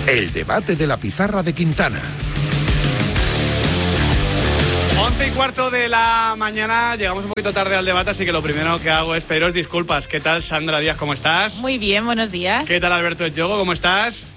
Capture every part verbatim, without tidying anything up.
El debate de la pizarra de Quintana. once y cuarto de la mañana, llegamos un poquito tarde al debate, así que lo primero que hago es pediros disculpas. ¿Qué tal, Sandra Díaz? ¿Cómo estás? Muy bien, buenos días. ¿Qué tal, Alberto Yogo? ¿Cómo estás?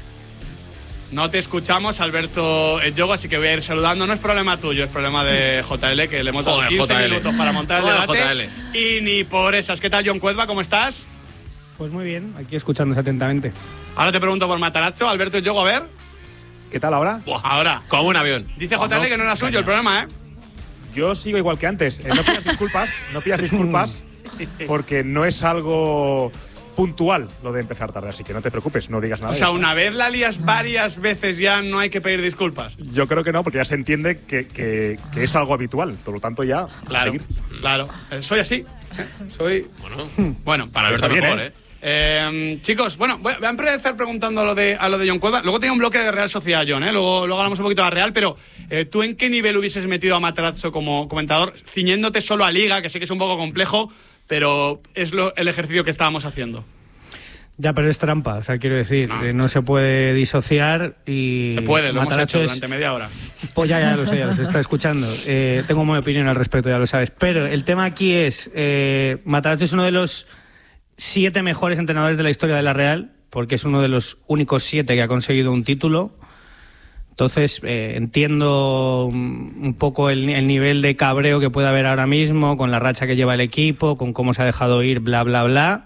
No te escuchamos, Alberto Yogo, así que voy a ir saludando. No es problema tuyo, es problema de J L, que le hemos dado Joder, quince J L. minutos para montar el Joder, debate. J L. Y ni por esas. ¿Qué tal, John Cuezba? ¿Cómo estás? Pues muy bien, aquí escuchándose atentamente. Ahora te pregunto por Matarazzo. Alberto Yogo, a ver. ¿Qué tal ahora? Buah, ahora. Como un avión. Dice J L que no era suyo el problema, ¿eh? Yo sigo igual que antes. Eh, no pidas disculpas, no pidas disculpas, porque no es algo puntual lo de empezar tarde, así que no te preocupes, no digas nada. O sea, de eso. una vez la lías varias veces ya no hay que pedir disculpas. Yo creo que no, porque ya se entiende que, que, que es algo habitual, por lo tanto ya Claro, seguir. claro. Eh, soy así. ¿eh? Soy… Bueno, Bueno, para Pero Alberto está bien, mejor, ¿eh? ¿eh? Eh, chicos, bueno, voy a empezar preguntando a lo de, a lo de John Cueva. Luego tenía un bloque de Real Sociedad, John, ¿eh? Luego, luego hablamos un poquito de la Real, pero eh, ¿tú en qué nivel hubieses metido a Matarazzo como comentador, ciñéndote solo a Liga, que sé que es un poco complejo, pero es lo, el ejercicio que estábamos haciendo? Ya, pero es trampa, o sea, quiero decir, No. eh, no se puede disociar y… Se puede, lo hemos Matarazzo hecho es- durante media hora. Pues ya, ya lo sé, ya los está escuchando. Eh, tengo mi opinión al respecto, ya lo sabes. Pero el tema aquí es, eh, Matarazzo es uno de los siete mejores entrenadores de la historia de la Real, porque es uno de los únicos siete que ha conseguido un título. Entonces, eh, entiendo un poco el, el nivel de cabreo que puede haber ahora mismo, con la racha que lleva el equipo, con cómo se ha dejado ir, bla, bla, bla.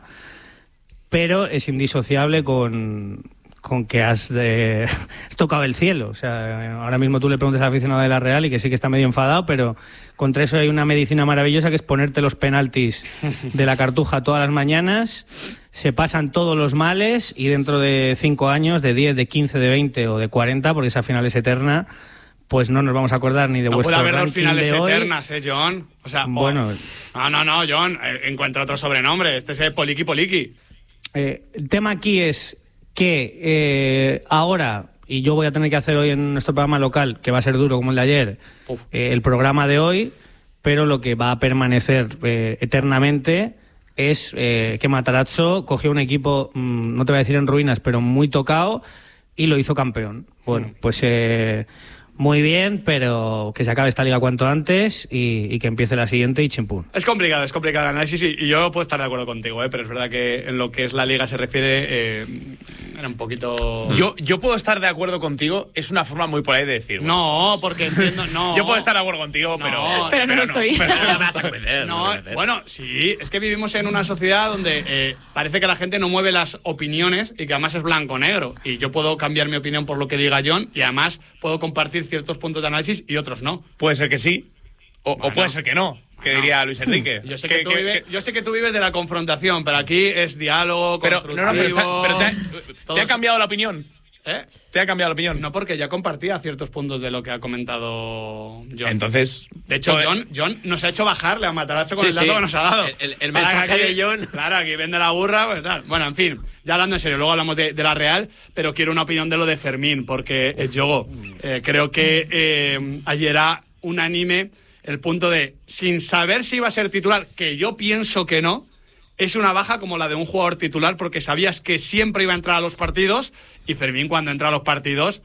Pero es indisociable con, con que has, de, has tocado el cielo. O sea, ahora mismo tú le preguntas al aficionado de la Real y que sí que está medio enfadado, pero contra eso hay una medicina maravillosa que es ponerte los penaltis de la Cartuja todas las mañanas, se pasan todos los males y dentro de cinco años, de diez, de quince, de veinte o de cuarenta, porque esa final es eterna, pues no nos vamos a acordar ni de No vuestro puede haber dos ranking finales de hoy. eternas, ¿eh, John? O sea, Bueno. oh, no, no, no, John, eh, encuentra otro sobrenombre. Este es el Poliki Poliki. Eh, el tema aquí es que eh, ahora, y yo voy a tener que hacer hoy en nuestro programa local, que va a ser duro como el de ayer, eh, el programa de hoy, pero lo que va a permanecer eh, eternamente es eh, que Matarazzo cogió un equipo, mmm, no te voy a decir en ruinas, pero muy tocado, y lo hizo campeón. Bueno, pues eh, muy bien, pero que se acabe esta liga cuanto antes y, y que empiece la siguiente y chimpún. Es complicado, es complicado el análisis y, y yo puedo estar de acuerdo contigo, ¿eh? Pero es verdad que en lo que es la liga se refiere, eh, era un poquito… Yo, yo puedo estar de acuerdo contigo, es una forma muy por ahí de decir. bueno, No, porque entiendo, no. Yo puedo estar de acuerdo contigo, No, pero. pero no lo estoy. Pero no me vas a convencer. No, me vas a convencer. bueno, sí, es que vivimos en una sociedad donde eh, parece que la gente no mueve las opiniones y que además es blanco-negro. Y yo puedo cambiar mi opinión por lo que diga John y además puedo compartir ciertos puntos de análisis y otros no. Puede ser que sí, o, Bueno. o puede ser que no, que Bueno. diría Luis Enrique. Yo sé que, tú vives, yo sé que tú vives de la confrontación, pero aquí es diálogo, Pero, no, no, pero, está- pero te, ha, te Todos- ha cambiado la opinión. ¿Eh? Te ha cambiado la opinión. No, porque ya compartía ciertos puntos de lo que ha comentado John. Entonces. De hecho, Joder. John, John nos ha hecho bajarle a Matarazzo con Sí, el dato sí. que nos ha dado. El- el- el Para mensaje que aquí- de John. Claro, aquí vende la burra, pues tal. Bueno, en fin, ya hablando en serio, luego hablamos de, de la Real, pero quiero una opinión de lo de Fermín, porque eh, Yogo, eh, creo que eh, ayer era unánime el punto de, sin saber si iba a ser titular, que yo pienso que no, es una baja como la de un jugador titular, porque sabías que siempre iba a entrar a los partidos, y Fermín cuando entra a los partidos…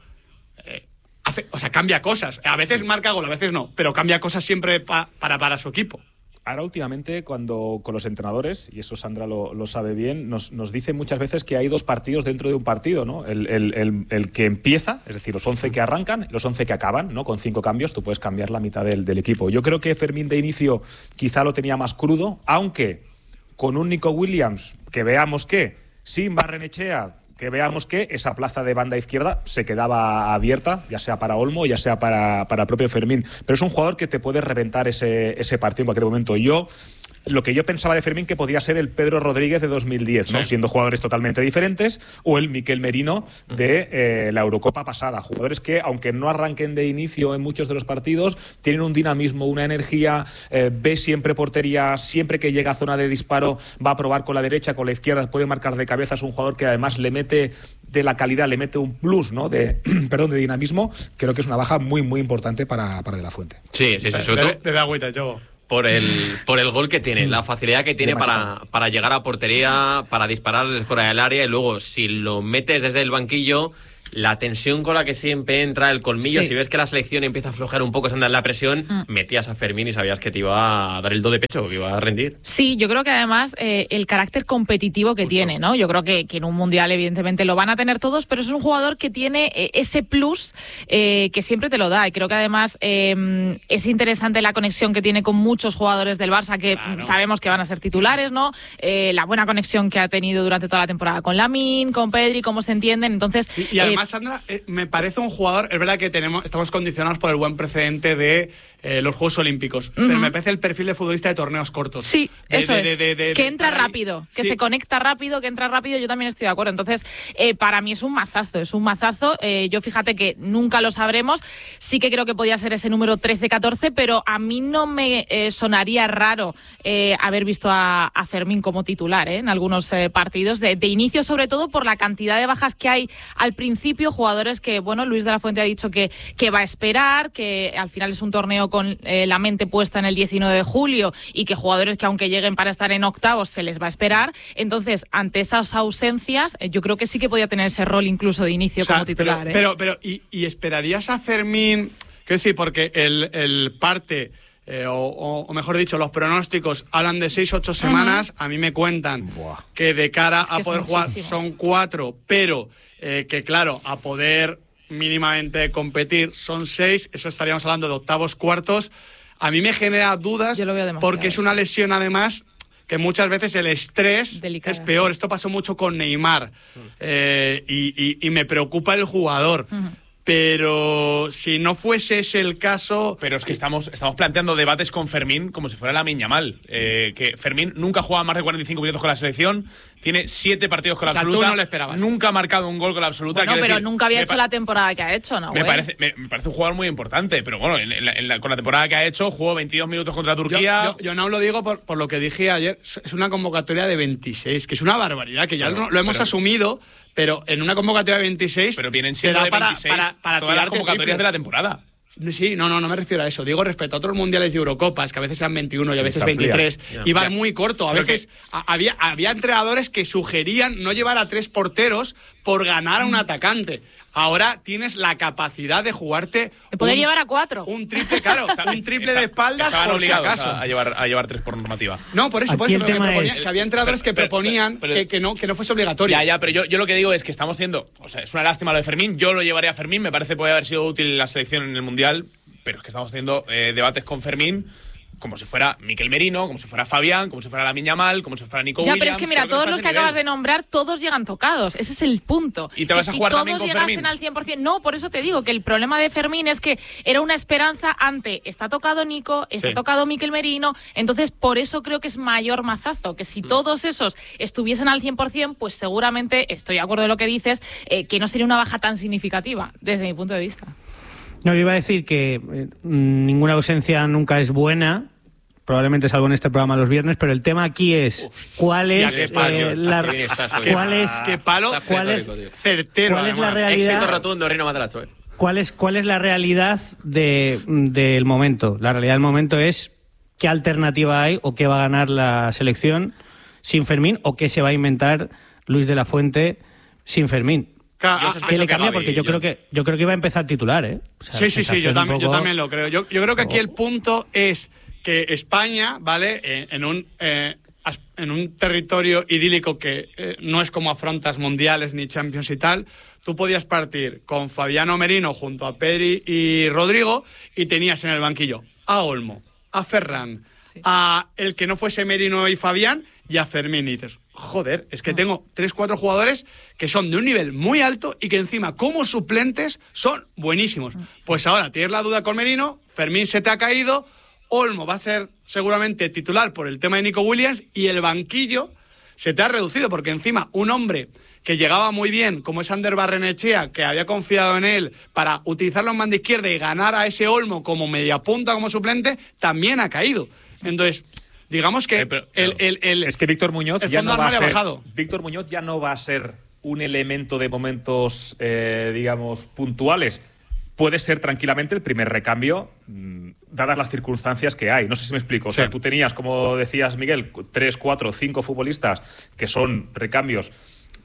Hace, o sea, cambia cosas. A veces sí. Marca gol, a veces no, pero cambia cosas siempre pa, para, para su equipo. Ahora últimamente, cuando con los entrenadores, y eso Sandra lo, lo sabe bien, nos, nos dicen muchas veces que hay dos partidos dentro de un partido, ¿no? El, el, el, el que empieza, es decir, los once que arrancan, los once que acaban, ¿no? Con cinco cambios tú puedes cambiar la mitad del, del equipo. Yo creo que Fermín de inicio quizá lo tenía más crudo, aunque con un Nico Williams, que veamos que sin Barrenechea, que veamos que esa plaza de banda izquierda se quedaba abierta, ya sea para Olmo, ya sea para, para el propio Fermín. Pero es un jugador que te puede reventar ese, ese partido en cualquier momento. Yo, lo que yo pensaba de Fermín, que podía ser el Pedro Rodríguez de dos mil diez, ¿no? Sí. Siendo jugadores totalmente diferentes, o el Miquel Merino de eh, la Eurocopa pasada. Jugadores que, aunque no arranquen de inicio en muchos de los partidos, tienen un dinamismo, una energía, eh, ve siempre portería, siempre que llega a zona de disparo va a probar con la derecha, con la izquierda, puede marcar de cabeza. Es un jugador que además le mete de la calidad, le mete un plus, ¿no? De, perdón, de dinamismo. Creo que es una baja muy, muy importante para, para De la Fuente. Sí, sí, sí. Sobre todo bebe agüita, Yogo. Por el, por el gol que tiene, la facilidad que tiene para, para llegar a portería, para disparar desde fuera del área, y luego si lo metes desde el banquillo la tensión con la que siempre entra, el colmillo, Sí. si ves que la selección empieza a aflojar un poco, se anda en la presión, Mm. metías a Fermín y sabías que te iba a dar el do de pecho, que iba a rendir. Sí, yo creo que además eh, el carácter competitivo que Justo. tiene, ¿no? Yo creo que, que en un mundial evidentemente lo van a tener todos, pero es un jugador que tiene eh, ese plus eh, que siempre te lo da. Y creo que además eh, es interesante la conexión que tiene con muchos jugadores del Barça que Claro. sabemos que van a ser titulares, ¿no? Eh, la buena conexión que ha tenido durante toda la temporada con Lamine, con Pedri, cómo se entienden. Entonces, Y, y además, Sandra, eh, me parece un jugador, es verdad que tenemos, estamos condicionados por el buen precedente de eh, los Juegos Olímpicos, pero me parece el perfil de futbolista de torneos cortos. sí, De- eso de- es. de- de- de que entra estar ahí. rápido, que Sí. se conecta rápido, que entra rápido, yo también estoy de acuerdo. Entonces, eh, para mí es un mazazo, es un mazazo. Eh, yo fíjate que nunca lo sabremos. Sí que creo que podía ser ese número trece catorce, pero a mí no me eh, sonaría raro eh, haber visto a, a Fermín como titular eh, en algunos eh, partidos de, de inicio, sobre todo por la cantidad de bajas que hay al principio, jugadores que, bueno, Luis de la Fuente ha dicho que, que va a esperar, que al final es un torneo con eh, la mente puesta en el diecinueve de julio y que jugadores que aunque lleguen para estar en octavos se les va a esperar. Entonces, ante esas ausencias, eh, yo creo que sí que podía tener ese rol incluso de inicio O sea, como titular. Pero, ¿eh? pero, pero ¿y, y esperarías a Fermín? Quiero decir, porque el, el parte, eh, o, o- o mejor dicho, los pronósticos hablan de seis, ocho semanas. A mí me cuentan Buah. que de cara Es que a es poder jugar muchísimo. son cuatro, pero eh, que claro, a poder mínimamente competir son seis. Eso estaríamos hablando de octavos, cuartos. A mí me genera dudas Yo lo veo demasiado, porque es una sí. lesión además que muchas veces el estrés Delicada, es peor. sí. Esto pasó mucho con Neymar eh, y, y- y me preocupa el jugador. Ujú. Pero si no fuese ese el caso... Pero es que estamos, estamos planteando debates con Fermín como si fuera la Miña Mal. Eh, que Fermín nunca juega más de cuarenta y cinco minutos con la selección, tiene siete partidos con la O sea, tú absoluta. no lo esperabas. Nunca ha marcado un gol con la absoluta. Bueno, quiero pero decir, nunca había me hecho pa- la temporada que ha hecho, ¿no? Me güey? parece, me, me parece un jugador muy importante, pero bueno, en la- en la- con la temporada que ha hecho, jugó veintidós minutos contra Yo, Turquía. yo- yo no lo digo por, por lo que dije ayer, es una convocatoria de veintiséis, que es una barbaridad, que ya Pero- lo, lo hemos pero- asumido, pero en una convocatoria de veintiséis... pero vienen te siendo da de para, veintiséis para, para todas las tirarte convocatorias triples. de la temporada. Sí, no, no, no me refiero a eso. Digo respecto a otros mundiales de Eurocopas, que a veces eran veintiuno y a Sí, veces se amplía. veintitrés, Ya. y van Ya. muy corto. A Pero veces a- había, había entrenadores que sugerían no llevar a tres porteros por ganar a un atacante. Ahora tienes la capacidad de jugarte... De poder un- llevar a cuatro. Un triple, claro, un triple Está- de espaldas estaban por si obligados acaso. A, a llevar, a llevar tres por normativa. No, por eso, por Aquí eso. el pero que tema proponía- es- que había entrenadores que Pero- pero- proponían pero- que, que no, que no fuese obligatorio. Ya, ya, pero yo, yo lo que digo es que estamos haciendo. O sea, es una lástima lo de Fermín. Yo lo llevaría a Fermín. Me parece que puede haber sido útil en la selección en el Mundial. Pero es que estamos haciendo eh, debates con Fermín como si fuera Miquel Merino, como si fuera Fabián, como si fuera Lamine Yamal, como si fuera Nico Ya, Williams. pero es que mira, Creo todos está los ese que acabas de nivel. nombrar, todos llegan tocados. Ese es el punto. ¿Y te Que vas a si jugar todos también con llegasen Fermín? al cien por ciento, no, por eso te digo que el problema de Fermín es que era una esperanza ante está tocado Nico, está Sí. tocado Miquel Merino, entonces por eso creo que es mayor mazazo, que Mm. si todos esos estuviesen al cien por ciento, pues seguramente, estoy de acuerdo de lo que dices, eh, que no sería una baja tan significativa, desde mi punto de vista. No, yo iba a decir que eh, ninguna ausencia nunca es buena, probablemente salvo en este programa los viernes, pero el tema aquí es cuál ya es qué palo, eh, la, qué bien estás hoy. cuál es Qué palo Está cuál es pletórico, tío. certero, cuál es la además. Éxito realidad rotundo, Rino Matarazzo. eh. cuál es cuál es la realidad de, del momento. La realidad del momento es qué alternativa hay o qué va a ganar la selección sin Fermín o qué se va a inventar Luis de la Fuente sin Fermín. Claro, Yo ah, sospecho Que le que cambia Gavi, porque yo, yo- creo que yo creo que iba a empezar titular, ¿eh? O sea, Sí, sí, sí, yo sensación un también, yo poco- también lo creo. Yo, yo creo que aquí el punto es que España, ¿vale? En, en un eh, as- en un territorio idílico que eh, no es como afrontas mundiales ni Champions y tal, tú podías partir con Fabiano Merino junto a Pedri y Rodrigo y tenías en el banquillo a Olmo, a Ferran, Sí. a el que no fuese Merino y Fabián y a Fermín. Y dices, joder, es que tengo tres, cuatro jugadores que son de un nivel muy alto y que encima como suplentes son buenísimos. Pues ahora tienes la duda con Merino, Fermín se te ha caído, Olmo va a ser seguramente titular por el tema de Nico Williams y el banquillo se te ha reducido porque encima un hombre que llegaba muy bien, como es Ander Barrenechea, que había confiado en él para utilizarlo en banda izquierda y ganar a ese Olmo como media punta, como suplente, también ha caído. Entonces, digamos que Eh, pero, el, el- el- Es que Víctor Muñoz el ya fondo no va a armario ha ser. bajado. Víctor Muñoz ya no va a ser un elemento de momentos, eh, digamos, puntuales. Puede ser tranquilamente el primer recambio, mmm, dadas las circunstancias que hay. No sé si me explico. O sea, Sí. tú tenías, como decías, Miguel, tres, cuatro, cinco futbolistas que son recambios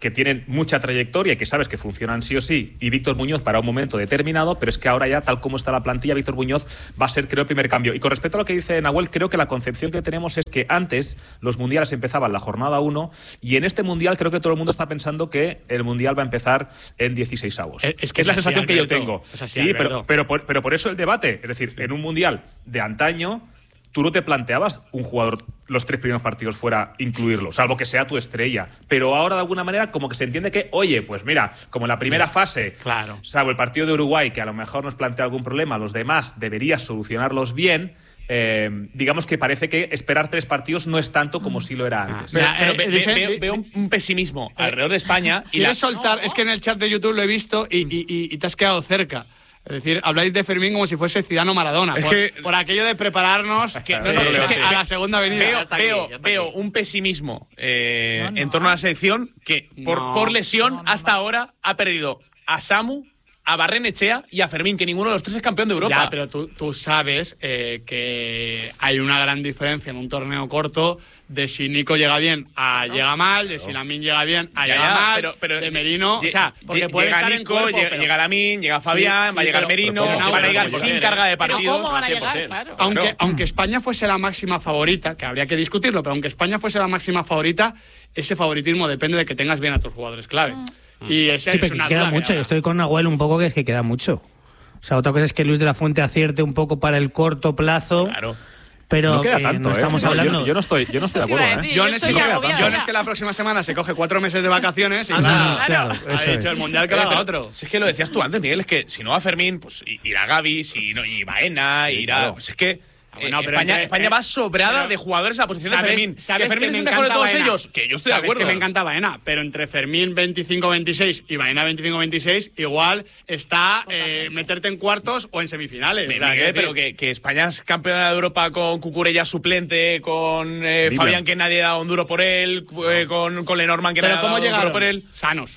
que tienen mucha trayectoria y que sabes que funcionan sí o sí, y Víctor Muñoz para un momento determinado, pero es que ahora ya, tal como está la plantilla, Víctor Muñoz va a ser, creo, el primer cambio. Y con respecto a lo que dice Nahuel, creo que la concepción que tenemos es que antes los mundiales empezaban la jornada uno, y en este mundial creo que todo el mundo está pensando que el mundial va a empezar en dieciséis avos. Es, es que es la es así, sensación que Alberto. yo tengo. Es así, sí, Alberto. pero, pero, por, pero por eso el debate. Es decir, sí. en un mundial de antaño, tú no te planteabas un jugador los tres primeros partidos fuera incluirlo, salvo que sea tu estrella. Pero ahora, de alguna manera, como que se entiende que, oye, pues mira, como en la primera fase, claro. salvo el partido de Uruguay, que a lo mejor nos plantea algún problema, los demás deberías solucionarlos bien. Eh, digamos que parece que esperar tres partidos no es tanto como si lo era antes. Pero, Mira, pero eh, ve- dice- ve- veo, veo un, un pesimismo alrededor de España. Y ¿Quieres la- soltar? Es que en el chat de YouTube lo he visto y, y- y- y te has quedado cerca. Es decir, habláis de Fermín como si fuese Zidane o Maradona. Es por, que- por aquello de prepararnos que- eh, no, no, es es que que- a la segunda avenida. Veo, Ya está aquí, veo, ya está veo aquí. un pesimismo eh, No, no. en torno a la selección que por, No. por lesión No, no, hasta no. ahora ha perdido a Samu, a Barrenechea y a Fermín, que ninguno de los tres es campeón de Europa. Ya, pero tú, tú sabes eh, que hay una gran diferencia en un torneo corto de si Nico llega bien a llega mal, de si Lamine llega bien a Ya, llega ya, mal, pero, pero de Merino, lle- o sea, porque lle- puede llega estar en Nico, cuerpo, llega, pero- llega Lamine, llega Fabián, Sí, va a sí, llegar pero- Merino, pero ¿cómo? van a llegar Pero sin ¿cómo? carga de Pero partidos. ¿cómo van a cien por llegar? cien. Claro. Aunque, Claro. aunque España fuese la máxima favorita, que habría que discutirlo, pero aunque España fuese la máxima favorita, ese favoritismo depende de que tengas bien a tus jugadores clave. Y ese Sí, es pero una que queda duda que mucho. habrá. Yo estoy con Nahuel un poco, que es que queda mucho. O sea, otra cosa es que Luis de la Fuente acierte un poco para el corto plazo. Claro. Pero no queda que tanto, no ¿eh? estamos No, yo- hablando. Yo, no estoy, yo no estoy de Te iba a acuerdo, ¿eh? decir, John yo es, que, estoy John agobiada. es que la próxima semana se coge cuatro meses de vacaciones y Ah, claro, claro, ha eso dicho es. el mundial que lo haga otro. Si es que lo decías tú antes, Miguel, es que si no va Fermín, pues i- irá Gavi, si no, y Baena, Sí, irá. claro. Pues es que Ah, bueno, eh, pero España, entre- España eh, va sobrada pero- de jugadores a la posición de ¿Sabes- Fermín. sabes que Fermín que es me el mejor de encanta todos Baena? ellos, que yo estoy de Sabes acuerdo. que me encanta Baena, pero entre Fermín veinticinco veintiséis y Baena veinticinco veintiséis, igual está eh, meterte en cuartos o en semifinales. Mi- O sea, Miguel, quiero pero decir, que, que España es campeona de Europa con Cucurella suplente, con eh, Dime. Fabián, que nadie ha dado un duro por él, cu- eh, con, con Lenormand, que pero nadie ha ¿cómo dado un llegaron? duro por él. Sanos.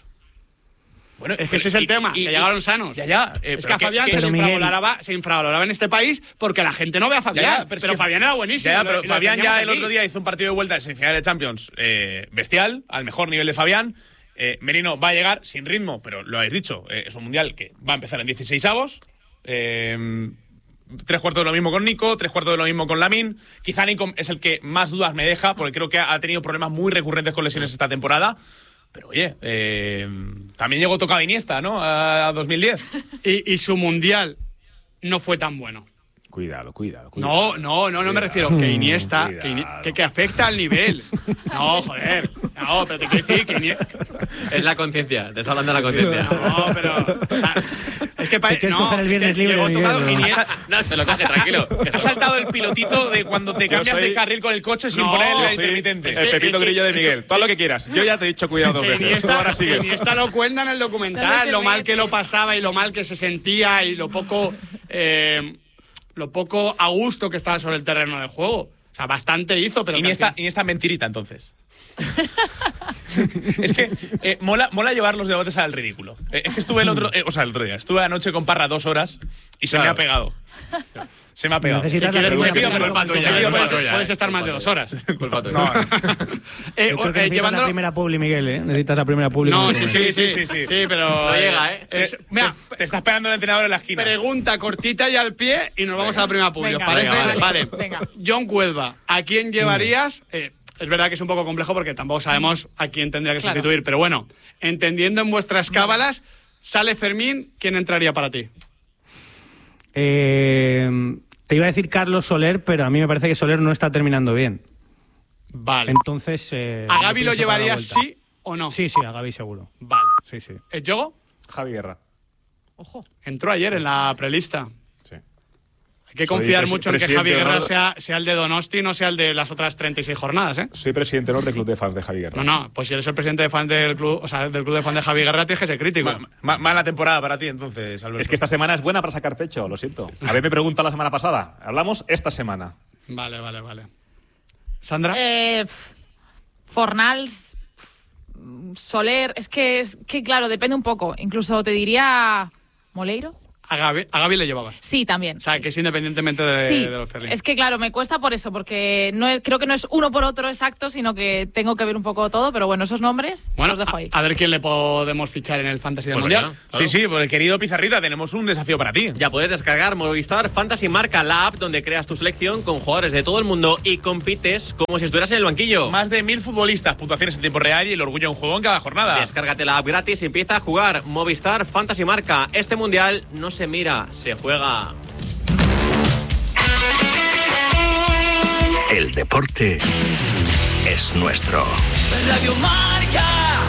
Bueno, Es que pero- ese es el y- tema, y- que y- llegaron sanos. Ya, ya. eh, Es pero que a Fabián que- se le Pero, Miguel- infravaloraba, se infravaloraba en este país porque la gente no ve a Fabián. Ya, ya, pero pero es que- Fabián era buenísimo. Ya, ya, y lo- pero y lo Fabián ya defendíamos el aquí. otro día hizo un partido de vuelta de semifinales de Champions eh, bestial, al mejor nivel de Fabián. Eh, Merino va a llegar sin ritmo, pero lo habéis dicho, eh, es un mundial que va a empezar en dieciséis avos. Eh, tres cuartos de lo mismo con Nico, tres cuartos de lo mismo con Lamine. Quizá Nico es el que más dudas me deja, porque creo que ha tenido problemas muy recurrentes con lesiones esta temporada. Pero oye, eh, también llegó tocado Iniesta, ¿no? A, a dos mil diez. Y, y su mundial no fue tan bueno. Cuidado, cuidado, cuidado. No, no, no, no me refiero que Iniesta, que, Ini- Cuidado. que, que afecta al nivel. No, joder. No, pero te quiero decir que Iniesta. Es la conciencia, te está hablando de la conciencia. No, pero. o sea, es que pa- Te quieres no, coger el viernes es que libre, llegó Miguel, tocado ¿no? Iniesta. No, se lo coge, tranquilo. Ha saltado el pilotito de cuando te Yo cambias soy- de carril con el coche sin No, poner yo la soy- intermitente. es El que- Pepito es que- Grillo de Miguel. Todo lo que quieras. Yo ya te he dicho cuidado dos Que veces. Tú Iniesta, ahora sigue. que Iniesta lo cuenta en el documental, No lo se mal mete. que lo pasaba y lo mal que se sentía y lo poco, eh, lo poco a gusto que estaba sobre el terreno de juego. O sea, bastante hizo, pero... que Iniesta, al fin- Iniesta mentirita, entonces. Es que eh, mola, mola llevar los debates al ridículo. Eh, es que estuve el otro, eh, o sea, el otro día, estuve anoche con Parra dos horas y se me Claro. ha pegado. Se me ha pegado. Necesitas Si quieres, la puedes, primera puedes- publi, puedes- Miguel. puedes- Culpa tuya, puedes eh. estar más de Culpa dos horas. Culpa tuya. Eh, Yo creo eh, que necesitas llevándolo- la primera publi, Miguel, ¿eh? Necesitas la primera publi. No, muy sí, bien. sí, sí, sí, sí, sí, pero... No llega, ¿eh? es- mira, Te está esperando el entrenador en la esquina. pregunta cortita y al pie y nos vamos a la primera publi, ¿os Venga, parece? venga, Vale. vale. Venga. John Cuelva, ¿a quién llevarías? Eh, es verdad que es un poco complejo porque tampoco sabemos a quién tendría que Claro. sustituir, pero bueno, entendiendo en vuestras cábalas, sale Fermín, ¿quién entraría para ti? Eh, te iba a decir Carlos Soler, pero a mí me parece que Soler no está terminando bien. Vale. Entonces. eh, ¿A Gaby lo pienso para la llevarías vuelta. sí o no? Sí, sí, a Gaby seguro. Vale. Sí, sí. ¿El Yogo? Javi Guerra. Ojo. Entró ayer en la prelista. Sí. Hay que Soy confiar presi- mucho en que presidente Javi Guerra honor- sea, sea el de Donosti, no sea el de las otras treinta y seis jornadas, ¿eh? Soy presidente honor del club de fans de Javi No, Guerra. no, pues si eres el presidente de fan del club, o sea, del club de fan de Javi Guerra, tienes que ser crítico. Ma- ma- mala temporada para ti, entonces, Alberto. Es que esta semana es buena para sacar pecho, lo siento. A ver, me pregunta la semana pasada. Hablamos esta semana. Vale, vale, vale. Sandra. Eh, pf, Fornals, pf, Soler, es que, es que claro, depende un poco. Incluso te diría Moleiro. a Gaby, a Gaby le llevabas. Sí, también. O sea, que es independientemente de, sí, de los Ferlín. Es que claro, me cuesta por eso, porque no es, creo que no es uno por otro exacto, sino que tengo que ver un poco todo, pero bueno, esos nombres Bueno, los dejo ahí. a, a ver quién le podemos fichar en el Fantasy del Pues Mundial. venga. Claro. Sí, sí, pues querido Pizarrita, tenemos un desafío para ti. Ya puedes descargar Movistar Fantasy Marca, la app donde creas tu selección con jugadores de todo el mundo y compites como si estuvieras en el banquillo. Más de mil futbolistas, puntuaciones en tiempo real y el orgullo de un juego en cada jornada. Descárgate la app gratis y empieza a jugar. Movistar Fantasy Marca. Este mundial no se mira, se juega. El deporte es nuestro. Radio Marca.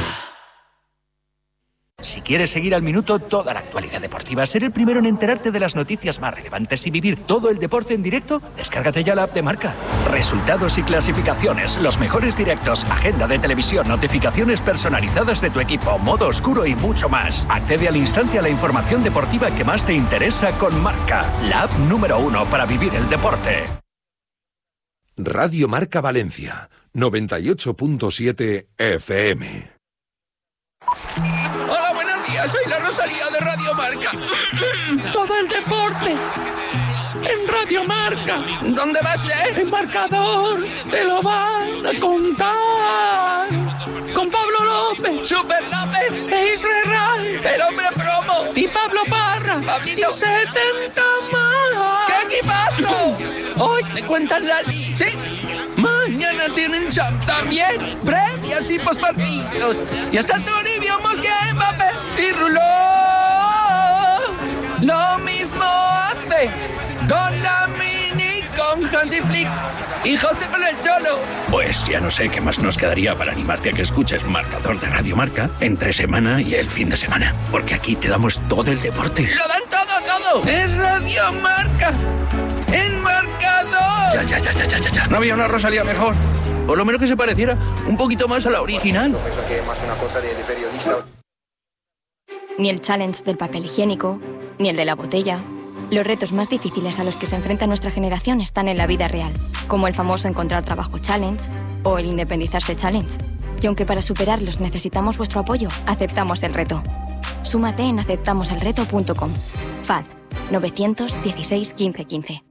Si quieres seguir al minuto toda la actualidad deportiva, ser el primero en enterarte de las noticias más relevantes y vivir todo el deporte en directo, descárgate ya la app de Marca. Resultados y clasificaciones, los mejores directos, agenda de televisión, notificaciones personalizadas de tu equipo, modo oscuro y mucho más. Accede al instante a la información deportiva que más te interesa con Marca, la app número uno para vivir el deporte. Radio Marca Valencia, noventa y ocho punto siete F M. Hola, buenos días, soy la Rosalía de Radio Marca. Todo el deporte en Radio Marca. ¿Dónde va a ser? El marcador te lo van a contar. Con Pablo López, Super López, e Israel Ray, el hombre promo y Pablo Parra, Pablito y setenta más. ¡Qué equipazo! Hoy te cuentan la liga. ¿Sí? Mañana tienen champ también, previas y postpartidos. Y hasta Toribio, Mosquera, Mbappé y Ruló. Lo mismo hace con la Mini, con Hansi Flick y José con el Cholo. Pues ya no sé qué más nos quedaría para animarte a que escuches Marcador de Radio Marca entre semana y el fin de semana. Porque aquí te damos todo el deporte. ¡Lo dan todo, todo! ¡Es Radio Marca! ¡En marcador! Ya, ya, ya, ya, ya, ya, ya. No había una Rosalía mejor. Por lo menos que se pareciera un poquito más a la original. Eso que es más una cosa de, de periodista. Ni el challenge del papel higiénico, ni el de la botella. Los retos más difíciles a los que se enfrenta nuestra generación están en la vida real, como el famoso encontrar trabajo challenge o el independizarse challenge. Y aunque para superarlos necesitamos vuestro apoyo, aceptamos el reto. Súmate en aceptamoselreto punto com. F A D novecientos dieciséis quince quince.